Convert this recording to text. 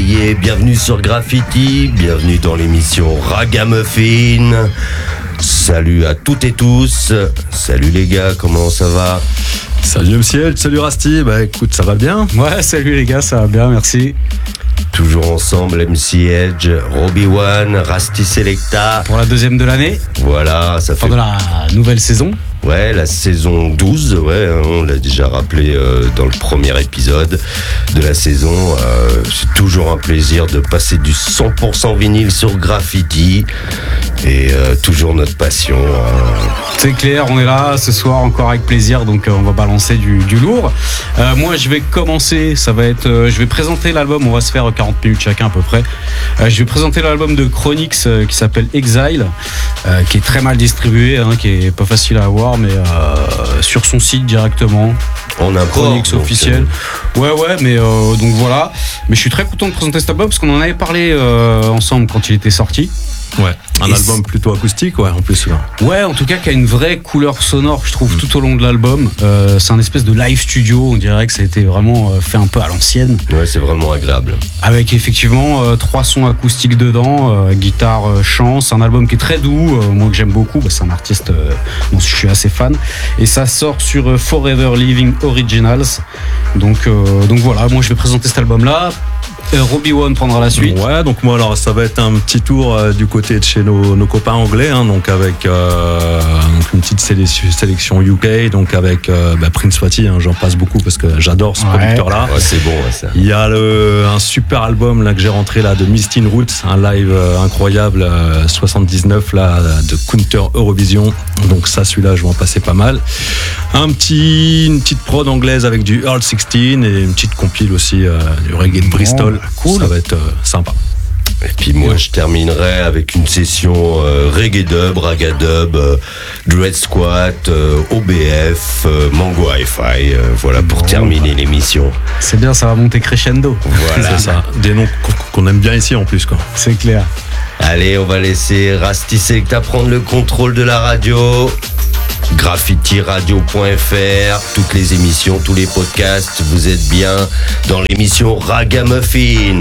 est, bienvenue sur Graffiti, bienvenue dans l'émission Ragamuffin. Salut à toutes et tous, salut les gars, comment ça va? Salut MCL, salut Rasty, bah écoute, ça va bien? Ouais, salut les gars, ça va bien, merci. Toujours ensemble, MC Edge, Robbie One, Rasty Selecta. Pour la deuxième de l'année. Voilà, ça fait... de la nouvelle saison. Ouais, la saison 12, ouais, on l'a déjà rappelé dans le premier épisode de la saison. C'est toujours un plaisir de passer du 100% vinyle sur Graffiti et toujours notre passion. C'est clair, on est là ce soir encore avec plaisir, donc on va balancer du lourd. Moi, je vais commencer, ça va être, je vais présenter l'album, on va se faire 40 minutes chacun à peu près. Je vais présenter l'album de Chronix qui s'appelle Exile, qui est très mal distribué, hein, qui est pas facile à avoir, mais sur son site directement. On a Chronix officiel. Ouais, mais donc voilà. Mais je suis très content de présenter cet album parce qu'on en avait parlé ensemble quand il était sorti. Ouais, un album plutôt acoustique, ouais, en plus. Ouais, en tout cas, qui a une vraie couleur sonore, je trouve, tout au long de l'album. C'est un espèce de live studio, on dirait que ça a été vraiment fait un peu à l'ancienne. Ouais, c'est vraiment agréable. Avec effectivement 3 sons acoustiques dedans, guitare, chant. C'est un album qui est très doux, moi que j'aime beaucoup. C'est un artiste dont je suis assez fan. Et ça sort sur Forever Living Originals. Donc voilà, moi je vais présenter cet album-là. Robbie One prendra la suite. Ouais, donc moi alors ça va être un petit tour du côté de chez nos copains anglais, hein, donc avec donc une petite sélection UK, donc avec Prince Wati, hein, j'en passe beaucoup parce que j'adore ce producteur-là. Ouais, c'est bon, ouais, ça. Il y a un super album là que j'ai rentré là de Mistin Roots, un live incroyable 79 là de Counter Eurovision. Donc ça, celui-là, je vais en passer pas mal. Une petite prod anglaise avec du Earl 16 et une petite compile aussi du reggae de Bristol. Cool. Ça va être sympa. Et puis moi je terminerai avec une session reggae dub, raga dub, Dread Squat, OBF, Mango Hi-Fi, voilà pour terminer l'émission. C'est bien, ça va monter crescendo. Voilà. C'est ça, des noms qu'on aime bien ici en plus quoi. C'est clair. Allez, on va laisser Rasty Selecta prendre le contrôle de la radio. Graffitiradio.fr, toutes les émissions, tous les podcasts, vous êtes bien dans l'émission Ragamuffin.